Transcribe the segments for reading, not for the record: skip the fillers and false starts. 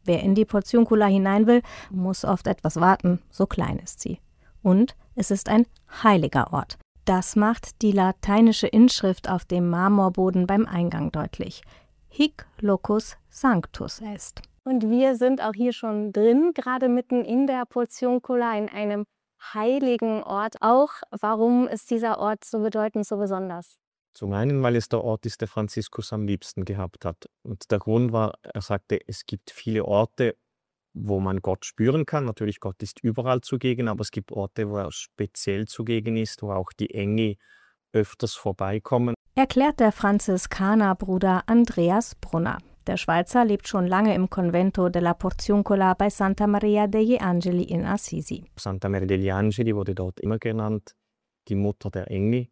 Wer in die Portiuncula hinein will, muss oft etwas warten, so klein ist sie. Und es ist ein heiliger Ort. Das macht die lateinische Inschrift auf dem Marmorboden beim Eingang deutlich. Hic locus sanctus est. Und wir sind auch hier schon drin, gerade mitten in der Portiuncula, in einem heiligen Ort. Auch warum ist dieser Ort so bedeutend, so besonders? Zum einen, weil es der Ort ist, der Franziskus am liebsten gehabt hat. Und der Grund war, er sagte, es gibt viele Orte, wo man Gott spüren kann. Natürlich, Gott ist überall zugegen, aber es gibt Orte, wo er speziell zugegen ist, wo auch die Engel öfters vorbeikommen. Erklärt der Franziskanerbruder Andreas Brunner. Der Schweizer lebt schon lange im Convento della Portiuncula bei Santa Maria degli Angeli in Assisi. Santa Maria degli Angeli wurde dort immer genannt, die Mutter der Engel.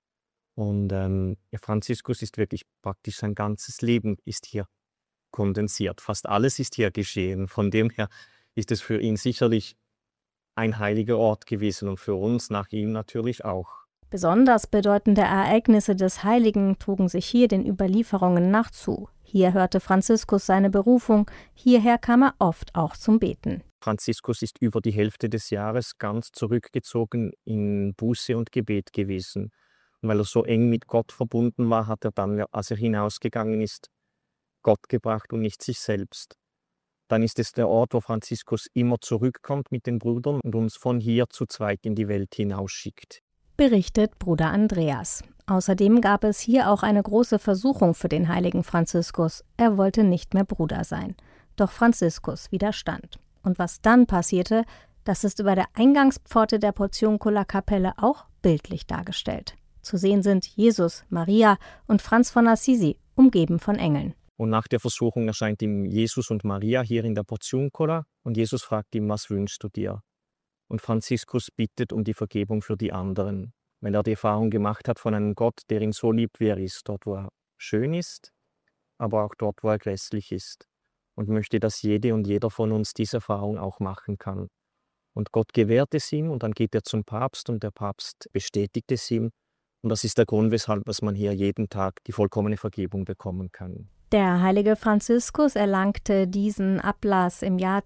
Und Franziskus ist wirklich praktisch sein ganzes Leben ist hier kondensiert. Fast alles ist hier geschehen. Von dem her ist es für ihn sicherlich ein heiliger Ort gewesen und für uns nach ihm natürlich auch. Besonders bedeutende Ereignisse des Heiligen trugen sich hier den Überlieferungen nach zu. Hier hörte Franziskus seine Berufung, hierher kam er oft auch zum Beten. Franziskus ist über die Hälfte des Jahres ganz zurückgezogen in Buße und Gebet gewesen. Und weil er so eng mit Gott verbunden war, hat er dann, als er hinausgegangen ist, Gott gebracht und nicht sich selbst. Dann ist es der Ort, wo Franziskus immer zurückkommt mit den Brüdern und uns von hier zu zweit in die Welt hinausschickt. Berichtet Bruder Andreas. Außerdem gab es hier auch eine große Versuchung für den heiligen Franziskus. Er wollte nicht mehr Bruder sein. Doch Franziskus widerstand. Und was dann passierte, das ist über der Eingangspforte der Portiuncula-Kapelle auch bildlich dargestellt. Zu sehen sind Jesus, Maria und Franz von Assisi, umgeben von Engeln. Und nach der Versuchung erscheint ihm Jesus und Maria hier in der Portiuncula und Jesus fragt ihm, was wünschst du dir? Und Franziskus bittet um die Vergebung für die anderen, weil er die Erfahrung gemacht hat von einem Gott, der ihn so liebt, wie er ist, dort wo er schön ist, aber auch dort wo er grässlich ist. Und möchte, dass jede und jeder von uns diese Erfahrung auch machen kann. Und Gott gewährt es ihm und dann geht er zum Papst und der Papst bestätigt es ihm. Und das ist der Grund, weshalb man hier jeden Tag die vollkommene Vergebung bekommen kann. Der heilige Franziskus erlangte diesen Ablass im Jahr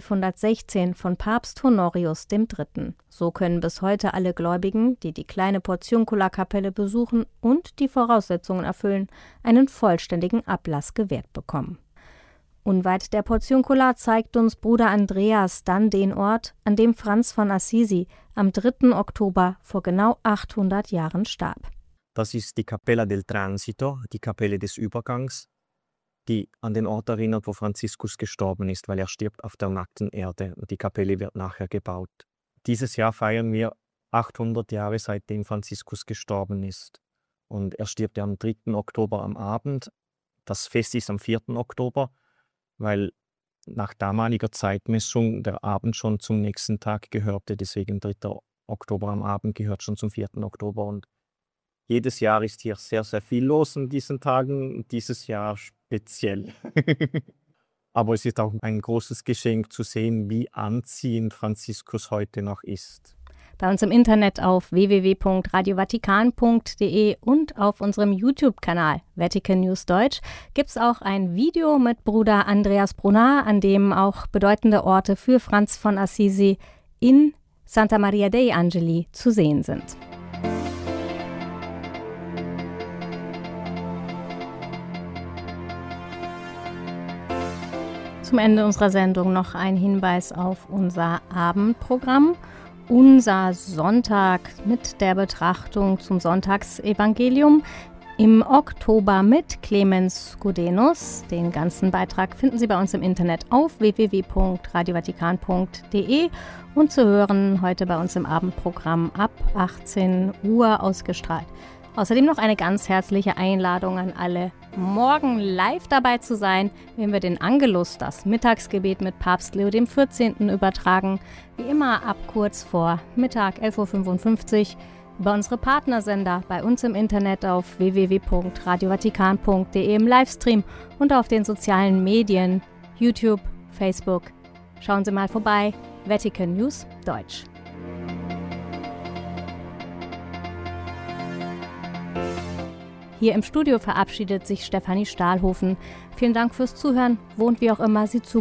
1216 von Papst Honorius III. So können bis heute alle Gläubigen, die die kleine Portiuncula-Kapelle besuchen und die Voraussetzungen erfüllen, einen vollständigen Ablass gewährt bekommen. Unweit der Portiuncula zeigt uns Bruder Andreas dann den Ort, an dem Franz von Assisi am 3. Oktober vor genau 800 Jahren starb. Das ist die Cappella del Transito, die Kapelle des Übergangs, die an den Ort erinnert, wo Franziskus gestorben ist, weil er stirbt auf der nackten Erde und die Kapelle wird nachher gebaut. Dieses Jahr feiern wir 800 Jahre, seitdem Franziskus gestorben ist. Und er stirbt ja am 3. Oktober am Abend. Das Fest ist am 4. Oktober, weil nach damaliger Zeitmessung der Abend schon zum nächsten Tag gehörte. Deswegen 3. Oktober am Abend gehört schon zum 4. Oktober. Und jedes Jahr ist hier sehr, sehr viel los in diesen Tagen. Dieses Jahr speziell. Aber es ist auch ein großes Geschenk zu sehen, wie anziehend Franziskus heute noch ist. Bei uns im Internet auf www.radiovatikan.de und auf unserem YouTube-Kanal Vatican News Deutsch gibt es auch ein Video mit Bruder Andreas Brunner, an dem auch bedeutende Orte für Franz von Assisi in Santa Maria degli Angeli zu sehen sind. Zum Ende unserer Sendung noch ein Hinweis auf unser Abendprogramm. Unser Sonntag mit der Betrachtung zum Sonntagsevangelium im Oktober mit Clemens Gudenus. Den ganzen Beitrag finden Sie bei uns im Internet auf www.radiovatikan.de und zu hören heute bei uns im Abendprogramm ab 18 Uhr ausgestrahlt. Außerdem noch eine ganz herzliche Einladung an alle, morgen live dabei zu sein, wenn wir den Angelus, das Mittagsgebet mit Papst Leo XIV. Übertragen. Wie immer ab kurz vor Mittag, 11.55 Uhr, über unsere Partnersender bei uns im Internet auf www.radiovatikan.de im Livestream und auf den sozialen Medien, YouTube, Facebook. Schauen Sie mal vorbei, Vatican News Deutsch. Hier im Studio verabschiedet sich Stefanie Stahlhofen. Vielen Dank fürs Zuhören, wo und wie auch immer Sie zuhören.